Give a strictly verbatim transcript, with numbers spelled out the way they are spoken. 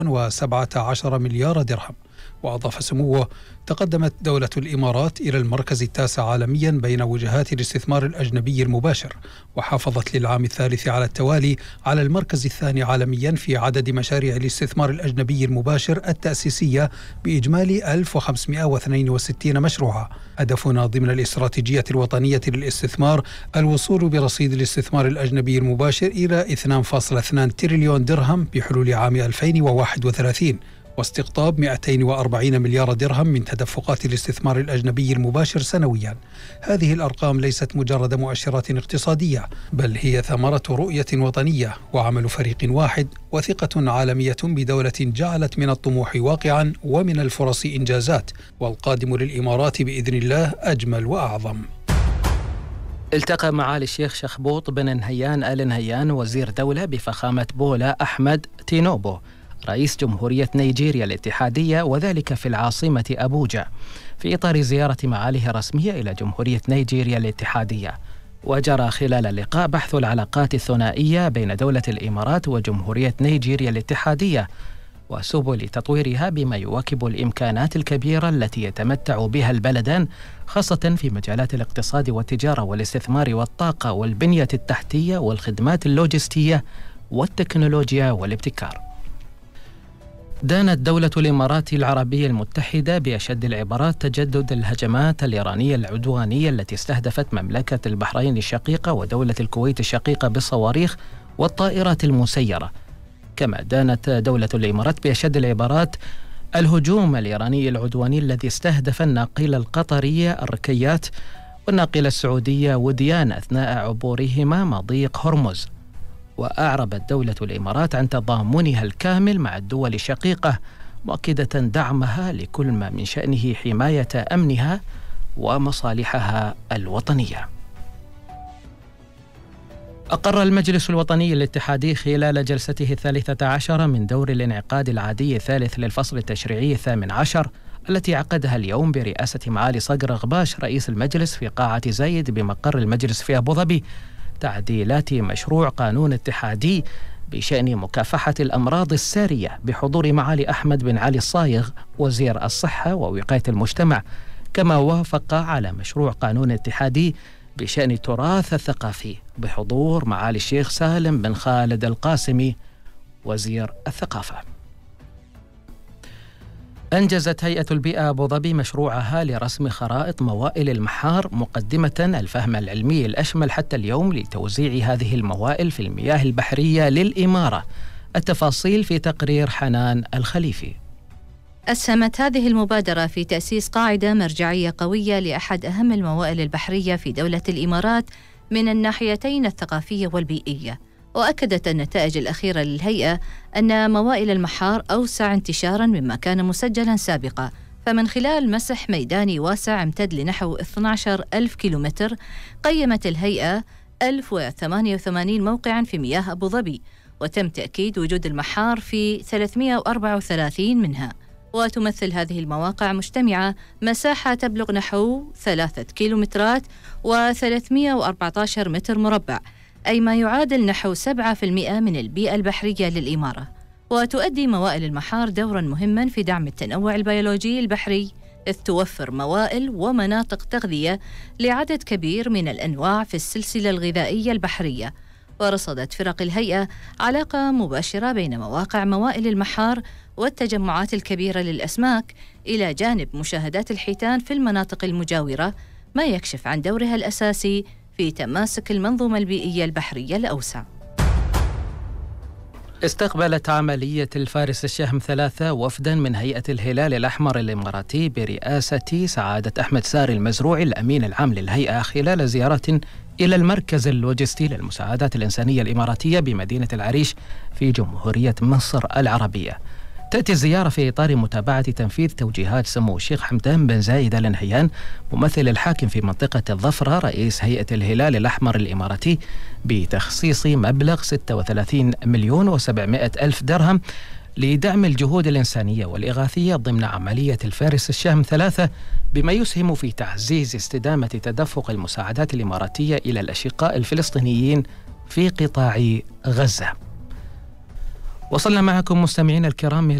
وسبعة عشر مليار درهم. وأضاف سموه: تقدمت دولة الإمارات إلى المركز التاسع عالميا بين وجهات الاستثمار الأجنبي المباشر، وحافظت للعام الثالث على التوالي على المركز الثاني عالميا في عدد مشاريع الاستثمار الأجنبي المباشر التأسيسية بإجمالي ألف وخمسمائة واثنين وستين مشروعا. هدفنا ضمن الاستراتيجية الوطنية للاستثمار الوصول برصيد الاستثمار الأجنبي المباشر إلى اثنين فاصلة اثنين تريليون درهم بحلول عام ألفين وواحد وثلاثين، واستقطاب مئتين وأربعين مليار درهم من تدفقات الاستثمار الأجنبي المباشر سنويا. هذه الأرقام ليست مجرد مؤشرات اقتصادية، بل هي ثمرة رؤية وطنية وعمل فريق واحد وثقة عالمية بدولة جعلت من الطموح واقعا ومن الفرص إنجازات، والقادم للإمارات بإذن الله أجمل وأعظم. التقى معالي الشيخ شخبوط بن نهيان آل نهيان وزير دولة بفخامة بولا أحمد تينوبو رئيس جمهورية نيجيريا الاتحادية، وذلك في العاصمة أبوجا في إطار زيارة معاليه الرسمية إلى جمهورية نيجيريا الاتحادية. وجرى خلال اللقاء بحث العلاقات الثنائية بين دولة الإمارات وجمهورية نيجيريا الاتحادية وسبل تطويرها بما يواكب الإمكانات الكبيرة التي يتمتع بها البلدان، خاصة في مجالات الاقتصاد والتجارة والاستثمار والطاقة والبنية التحتية والخدمات اللوجستية والتكنولوجيا والابتكار. دانت دولة الإمارات العربية المتحدة بأشد العبارات تجدد الهجمات الإيرانية العدوانية التي استهدفت مملكة البحرين الشقيقة ودولة الكويت الشقيقة بالصواريخ والطائرات المسيرة. كما دانت دولة الإمارات بأشد العبارات الهجوم الإيراني العدواني الذي استهدف الناقلة القطرية الركيات والناقلة السعودية وديان أثناء عبورهما مضيق هرمز. وأعربت دولة الإمارات عن تضامنها الكامل مع الدول الشقيقة، مؤكدة دعمها لكل ما من شأنه حماية أمنها ومصالحها الوطنية. أقر المجلس الوطني الاتحادي خلال جلسته الثالثة عشر من دور الانعقاد العادي الثالث للفصل التشريعي الثامن عشر التي عقدها اليوم برئاسة معالي صقر غباش رئيس المجلس في قاعة زايد بمقر المجلس في أبو ظبي تعديلات مشروع قانون اتحادي بشأن مكافحة الأمراض السارية بحضور معالي أحمد بن علي الصايغ وزير الصحة ووقاية المجتمع، كما وافق على مشروع قانون اتحادي بشأن التراث الثقافي بحضور معالي الشيخ سالم بن خالد القاسمي وزير الثقافة. أنجزت هيئة البيئة أبو ظبي مشروعها لرسم خرائط موائل المحار مقدمة الفهم العلمي الأشمل حتى اليوم لتوزيع هذه الموائل في المياه البحرية للإمارة. التفاصيل في تقرير حنان الخليفي. أسهمت هذه المبادرة في تأسيس قاعدة مرجعية قوية لأحد أهم الموائل البحرية في دولة الإمارات من الناحيتين الثقافية والبيئية. وأكدت النتائج الأخيرة للهيئة أن موائل المحار أوسع انتشاراً مما كان مسجلاً سابقاً، فمن خلال مسح ميداني واسع امتد لنحو اثني عشر ألف كيلومتر، قيمت الهيئة ألف وثمانية وثمانين موقعاً في مياه أبو ظبي، وتم تأكيد وجود المحار في ثلاثمائة وأربعة وثلاثين منها. وتمثل هذه المواقع مجتمعة مساحة تبلغ نحو ثلاثة كيلومترات وثلاثمائة وأربعة عشر متر مربع، أي ما يعادل نحو سبعة بالمئة من البيئة البحرية للإمارة. وتؤدي موائل المحار دوراً مهماً في دعم التنوع البيولوجي البحري، إذ توفر موائل ومناطق تغذية لعدد كبير من الأنواع في السلسلة الغذائية البحرية. ورصدت فرق الهيئة علاقة مباشرة بين مواقع موائل المحار والتجمعات الكبيرة للأسماك، إلى جانب مشاهدات الحيتان في المناطق المجاورة، ما يكشف عن دورها الأساسي في تماسك المنظومة البيئية البحرية الأوسع. استقبلت عملية الفارس الشهم ثلاثة وفداً من هيئة الهلال الأحمر الإماراتي برئاسة سعادة أحمد ساري المزروعي الأمين العام للهيئة خلال زيارة إلى المركز اللوجستي للمساعدات الإنسانية الإماراتية بمدينة العريش في جمهورية مصر العربية. تأتي الزيارة في إطار متابعة تنفيذ توجيهات سمو الشيخ حمدان بن زايد آل نهيان ممثل الحاكم في منطقة الظفرة رئيس هيئة الهلال الأحمر الإماراتي بتخصيص مبلغ ستة وثلاثين مليون وسبعمائة ألف درهم لدعم الجهود الإنسانية والإغاثية ضمن عملية الفارس الشهم ثلاثة، بما يسهم في تعزيز استدامة تدفق المساعدات الإماراتية إلى الأشقاء الفلسطينيين في قطاع غزة. وصلنا معكم مستمعينا الكرام